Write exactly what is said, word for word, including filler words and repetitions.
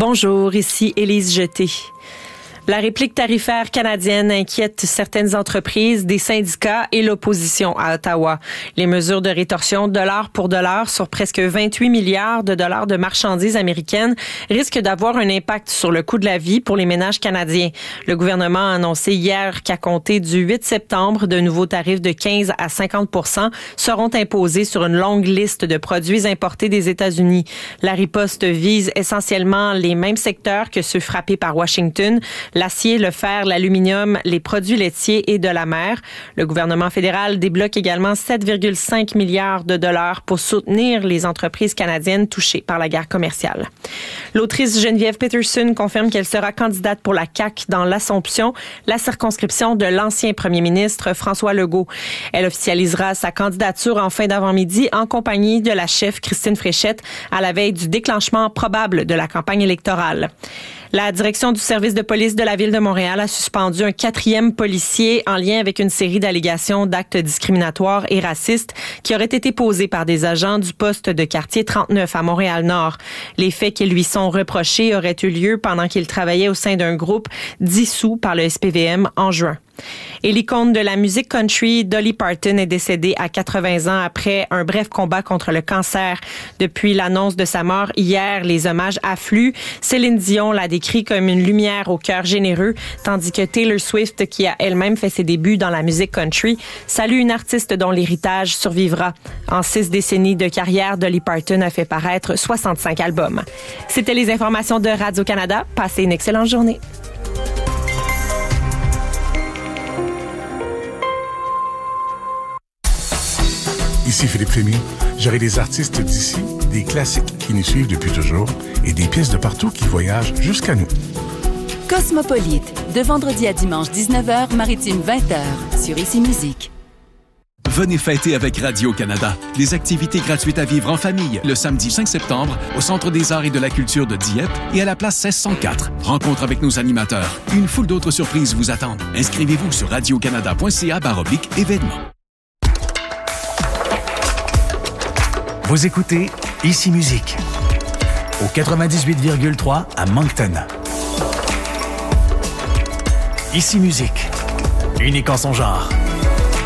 Bonjour, ici Élise Jeté. La réplique tarifaire canadienne inquiète certaines entreprises, des syndicats et l'opposition à Ottawa. Les mesures de rétorsion dollar pour dollar sur presque vingt-huit milliards de dollars de marchandises américaines risquent d'avoir un impact sur le coût de la vie pour les ménages canadiens. Le gouvernement a annoncé hier qu'à compter du huit septembre, de nouveaux tarifs de quinze à cinquante pour cent seront imposés sur une longue liste de produits importés des États-Unis. La riposte vise essentiellement les mêmes secteurs que ceux frappés par Washington, l'acier, le fer, l'aluminium, les produits laitiers et de la mer. Le gouvernement fédéral débloque également sept virgule cinq milliards de dollars pour soutenir les entreprises canadiennes touchées par la guerre commerciale. L'autrice Geneviève Peterson confirme qu'elle sera candidate pour la C A Q dans l'Assomption, la circonscription de l'ancien premier ministre François Legault. Elle officialisera sa candidature en fin d'avant-midi en compagnie de la chef Christine Fréchette à la veille du déclenchement probable de la campagne électorale. La direction du service de police de la Ville de Montréal a suspendu un quatrième policier en lien avec une série d'allégations d'actes discriminatoires et racistes qui auraient été posés par des agents du poste de quartier trente-neuf à Montréal-Nord. Les faits qui lui sont reprochés auraient eu lieu pendant qu'il travaillait au sein d'un groupe dissous par le S P V M en juin. Et l'icône de la musique country, Dolly Parton, est décédée à quatre-vingts ans après un bref combat contre le cancer. Depuis l'annonce de sa mort hier, les hommages affluent. Céline Dion l'a décrit comme une lumière au cœur généreux, tandis que Taylor Swift, qui a elle-même fait ses débuts dans la musique country, salue une artiste dont l'héritage survivra. En six décennies de carrière, Dolly Parton a fait paraître soixante-cinq albums. C'était les informations de Radio-Canada. Passez une excellente journée. Ici Philippe Rémy. J'aurai des artistes d'ici, des classiques qui nous suivent depuis toujours et des pièces de partout qui voyagent jusqu'à nous. Cosmopolite, de vendredi à dimanche dix-neuf heures, maritime vingt heures, sur Ici Musique. Venez fêter avec Radio-Canada. Des activités gratuites à vivre en famille le samedi cinq septembre au Centre des arts et de la culture de Dieppe et à la place seize cent quatre. Rencontre avec nos animateurs. Une foule d'autres surprises vous attendent. Inscrivez-vous sur radiocanada.ca baroblique événements. Vous écoutez Ici Musique au quatre-vingt-dix-huit virgule trois à Moncton. Ici Musique, unique en son genre.